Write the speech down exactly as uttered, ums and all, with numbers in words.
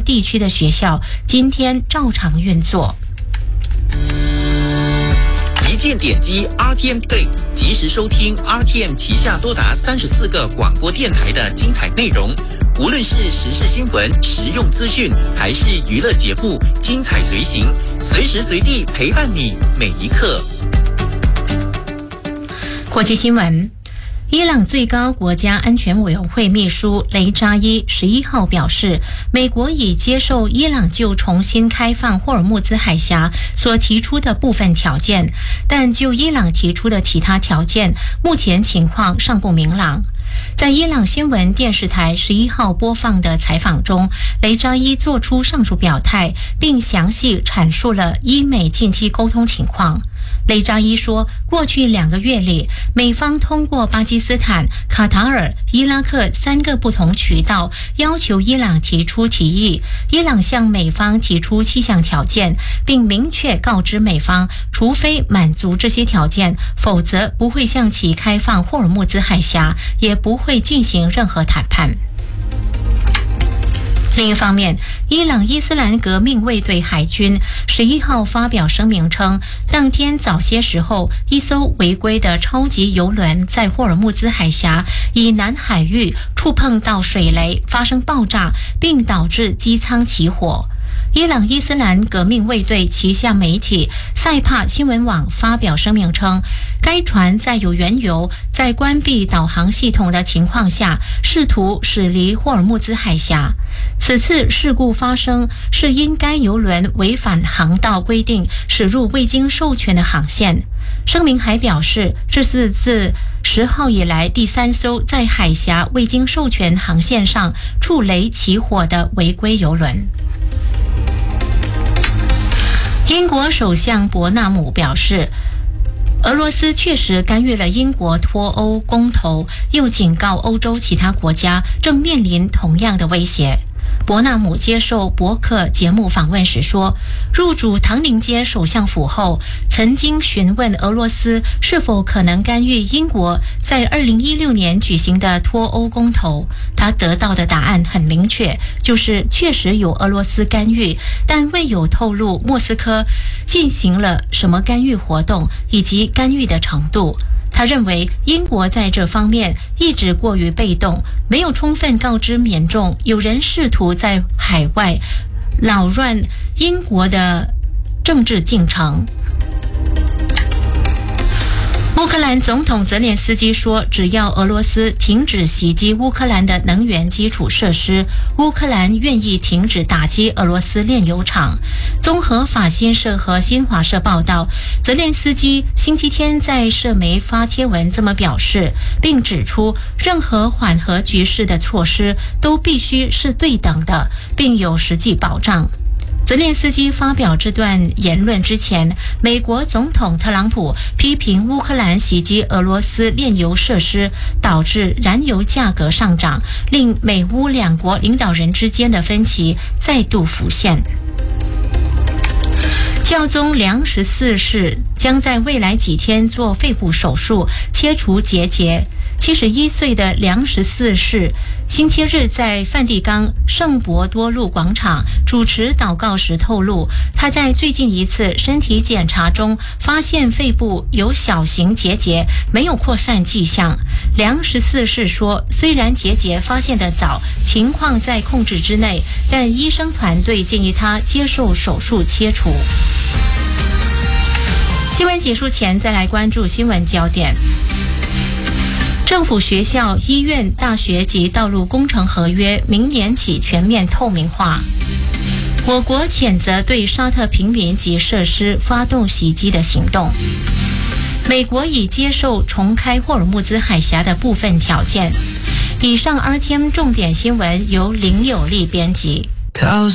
地区的学校今天照常运作。 一键点击 R T M Play， 及时收听 R T M 旗下多达三十四个广播电台的精彩内容。无论是时事新闻、实用资讯，还是娱乐节目，精彩随行，随时随地陪伴你每一刻。 国际新闻。伊朗最高国家安全委员会秘书雷扎伊十一号表示，美国已接受伊朗就重新开放霍尔木兹海峡所提出的部分条件，但就伊朗提出的其他条件，目前情况尚不明朗。在伊朗新闻电视台十一号播放的采访中，雷扎伊作出上述表态，并详细阐述了伊美近期沟通情况。雷扎伊说，过去两个月里，美方通过巴基斯坦、卡塔尔、伊拉克三个不同渠道要求伊朗提出提议。伊朗向美方提出七项条件，并明确告知美方，除非满足这些条件，否则不会向其开放霍尔木兹海峡，也不会进行任何谈判。另一方面，伊朗伊斯兰革命卫队海军十一号发表声明称，当天早些时候，一艘违规的超级油轮在霍尔木兹海峡以南海域触碰到水雷，发生爆炸，并导致机舱起火。伊朗伊斯兰革命卫队旗下媒体塞帕新闻网发表声明称，该船载有原油，在关闭导航系统的情况下，试图驶离霍尔木兹海峡。此次事故发生是因该油轮违反航道规定，驶入未经授权的航线。声明还表示，这是自十号以来第三艘在海峡未经授权航线上触雷起火的违规油轮。英国首相伯纳姆表示，俄罗斯确实干预了英国脱欧公投，又警告欧洲其他国家正面临同样的威胁。伯纳姆接受博客节目访问时说，入主唐宁街首相府后，曾经询问俄罗斯是否可能干预英国在二零一六年举行的脱欧公投。他得到的答案很明确，就是确实有俄罗斯干预，但未有透露莫斯科进行了什么干预活动以及干预的程度。他认为英国在这方面一直过于被动，没有充分告知民众有人试图在海外扰乱英国的政治进程。乌克兰总统泽连斯基说，只要俄罗斯停止袭击乌克兰的能源基础设施，乌克兰愿意停止打击俄罗斯炼油厂。综合法新社和新华社报道，泽连斯基星期天在社媒发帖文这么表示，并指出任何缓和局势的措施都必须是对等的，并有实际保障。泽连斯基发表这段言论之前，美国总统特朗普批评乌克兰袭击俄罗斯炼油设施，导致燃油价格上涨，令美乌两国领导人之间的分歧再度浮现。教宗良十四世将在未来几天做肺部手术，切除结节。七十一岁的良十四世星期日在梵蒂冈圣伯多禄广场主持祷告时透露，他在最近一次身体检查中发现肺部有小型结节，没有扩散迹象。良十四世说，虽然结节发现得早，情况在控制之内，但医生团队建议他接受手术切除。新闻结束前，再来关注新闻焦点。政府学校、医院、大学及道路工程合约明年起全面透明化。我国谴责对沙特平民及设施发动袭击的行动。美国已接受重开霍尔木兹海峡的部分条件。以上 R T M 重点新闻由林有利编辑。